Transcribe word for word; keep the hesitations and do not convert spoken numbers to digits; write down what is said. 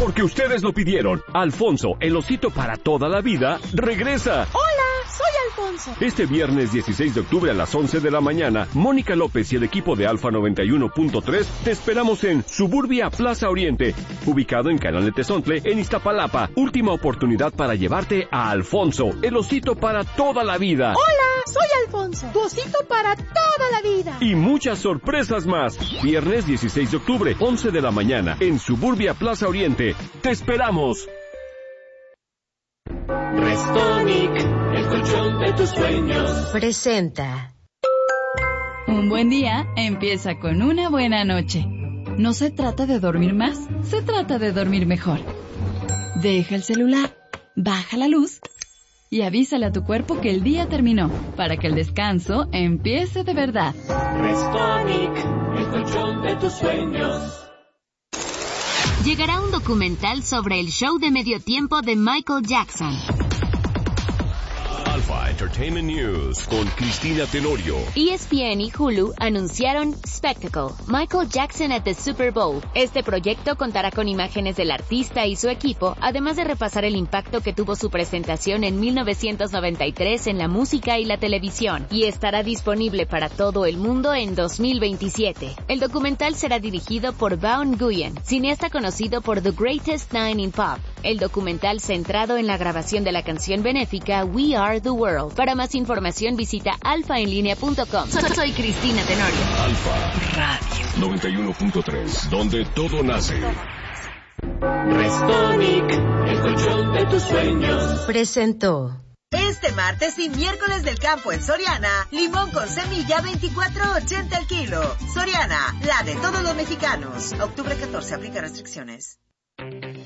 Porque ustedes lo pidieron. Alfonso, el osito para toda la vida, regresa. Hola, soy Alfonso. Este viernes dieciséis de octubre a las once de la mañana, Mónica López y el equipo de Alfa noventa y uno punto tres te esperamos en Suburbia Plaza Oriente, ubicado en Canal de Tezontle, en Iztapalapa. Última oportunidad para llevarte a Alfonso, el osito para toda la vida. Hola, soy Alfonso, tu osito para toda la vida. Y muchas sorpresas más. Viernes dieciséis de octubre, once de la mañana, en Suburbia Plaza Oriente. ¡Te esperamos! Restonic, el colchón de tus sueños, presenta. Un buen día empieza con una buena noche. No se trata de dormir más, se trata de dormir mejor. Deja el celular, baja la luz y avísale a tu cuerpo que el día terminó, para que el descanso empiece de verdad. Restonic, el colchón de tus sueños. Llegará un documental sobre el show de medio tiempo de Michael Jackson. Alpha Entertainment News con Cristina Tenorio. E S P N y Hulu anunciaron Spectacle, Michael Jackson at the Super Bowl. Este proyecto contará con imágenes del artista y su equipo, además de repasar el impacto que tuvo su presentación en mil novecientos noventa y tres en la música y la televisión, y estará disponible para todo el mundo en dos mil veintisiete. El documental será dirigido por Vaughn Nguyen, cineasta conocido por The Greatest Nine in Pop. El documental centrado en la grabación de la canción benéfica We Are the World. Para más información visita alfa en línea punto com. Soy, soy Cristina Tenorio. Alfa Radio noventa y uno punto tres, donde todo nace. Restonic, el colchón de tus sueños, presentó. Este martes y miércoles del campo en Soriana, limón con semilla veinticuatro ochenta el kilo. Soriana, la de todos los mexicanos. Octubre catorce, aplica restricciones.